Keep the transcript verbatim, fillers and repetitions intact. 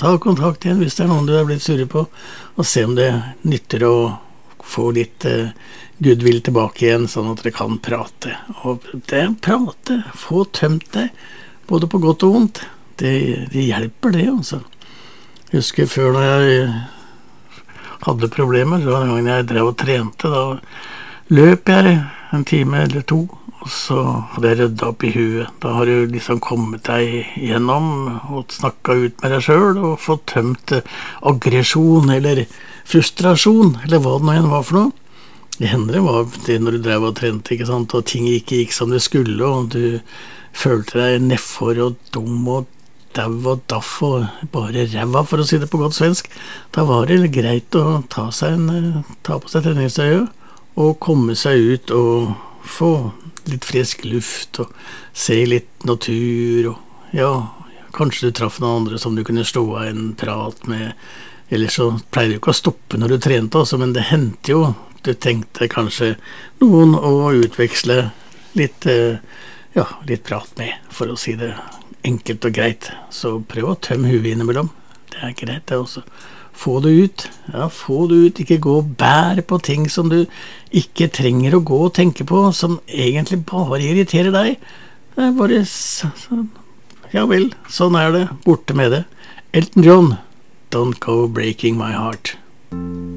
ta kontakt igjen hvis det er noen du er blitt surre på, og se om det nytter å få litt uh, goodwill tilbake igjen, sånn at dere kan prate. Og det prate, få tømt det, både på godt og vondt, det, det hjelper det, altså. Jeg husker før når jeg hadde problemer, så var det en gang jeg drev og trente, da løp jeg en time eller to, og så hadde jeg ryddet opp i huet. Da har du liksom kommet deg gjennom og snakket ut med deg selv og fått tømt aggresjon eller frustrasjon, eller hva det nå enn var for noe. Det hender det var det når du drev og trente, ikke sant, og ting ikke gikk som det skulle, og du følte deg nedfor og dum og dav og daff og bare ræva, for å si det på godt svensk. Da var det greit å ta, seg en, ta på seg treningstøyet og komme seg ut og få litt frisk luft og se litt natur og ja, kanskje du traff noen andre som du kunne stå av en prat med. Ellers så pleier du ikke å stoppe når du trente også, men det hendte jo du tenkte kanskje noen å utveksle litt, ja, litt prat med, for å si det enkelt og greit. Så prøv å tømme huet innimellom. Det er greit det også. Få det ut. Ja, få det ut. Ikke gå og bære på ting som du ikke trenger å gå og tenke på, som egentlig bare irriterer deg. Det er bare sånn. Ja vel, sånn er det. Borte med det. Elton John, Don't Go Breaking My Heart.